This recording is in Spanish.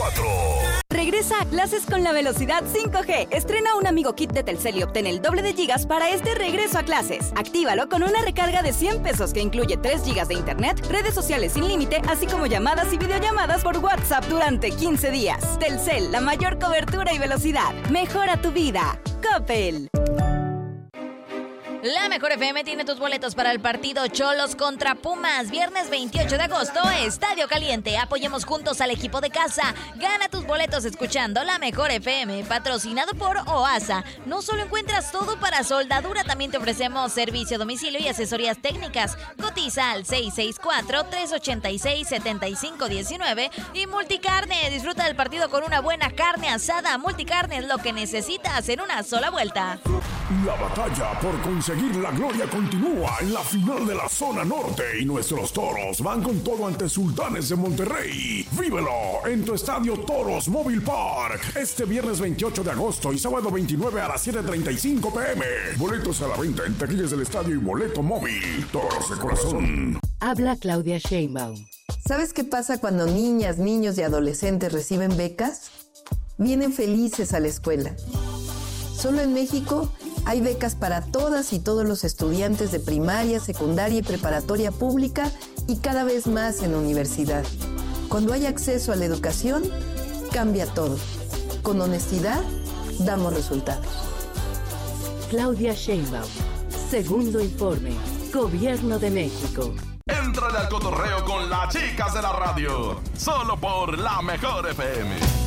Regresa a clases con la velocidad 5G. Estrena un Amigo Kit de Telcel y obtén el doble de gigas para este regreso a clases. Actívalo con una recarga de 100 pesos que incluye 3 gigas de internet, redes sociales sin límite, así como llamadas y videollamadas por WhatsApp durante 15 días. Telcel, la mayor cobertura y velocidad. Mejora tu vida. Coppel. La Mejor FM tiene tus boletos para el partido Cholos contra Pumas. Viernes 28 de agosto, Estadio Caliente. Apoyemos juntos al equipo de casa. Gana tus boletos escuchando La Mejor FM, patrocinado por OASA. No solo encuentras todo para soldadura, también te ofrecemos servicio a domicilio y asesorías técnicas. Cotiza al 664-386-7519. Y Multicarne, disfruta del partido con una buena carne asada. Multicarne es lo que necesitas en una sola vuelta. La batalla por conseguir la gloria continúa en la final de la zona norte y nuestros Toros van con todo ante Sultanes de Monterrey. Vívelo en tu estadio Toros Mobile Park este viernes 28 de agosto y sábado 29 a las 7:35 p.m. Boletos a la venta en taquillas del estadio y boleto móvil. Toros de corazón. Habla Claudia Sheinbaum. ¿Sabes qué pasa cuando niñas, niños y adolescentes reciben becas? Vienen felices a la escuela. Solo en México hay becas para todas y todos los estudiantes de primaria, secundaria y preparatoria pública y cada vez más en la universidad. Cuando hay acceso a la educación, cambia todo. Con honestidad, damos resultados. Claudia Sheinbaum. Segundo informe. Gobierno de México. Éntrale al cotorreo con las chicas de la radio. Solo por La Mejor FM.